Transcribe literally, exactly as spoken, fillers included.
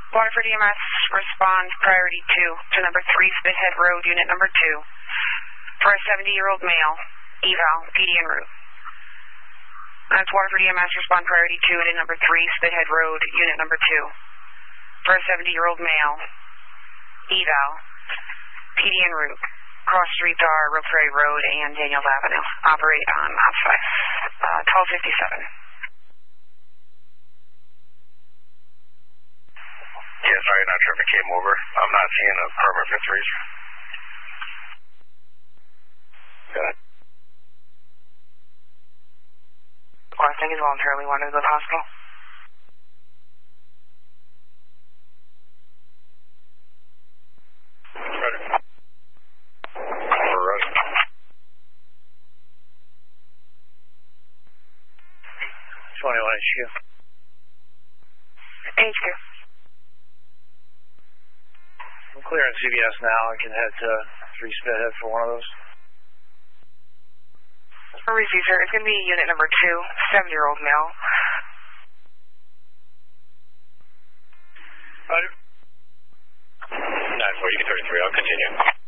Waterford E M S, respond priority two to number three Spithead Road, unit number two, for a seventy-year-old male, eval, P D en route. That's Waterford E M S, respond priority two to number three Spithead Road, unit number two, for a seventy-year-old male, eval, P D en route. Cross streets are Rope Ferry Road and Daniels Avenue. Operate on Ops five, uh, twelve fifty-seven. Yeah, sorry, not sure if it came over. I'm not seeing a permit for threes. Got it. Well, I think he's voluntarily wanted to go to the hospital. Ready. We're ready. twenty-one H Q. H Q. I'm clearing C B S now. I can head to three Spithead for one of those. For review, sir, it's going to be unit number two, seven-year-old male. Roger. nine four, you can thirty-three, I'll continue.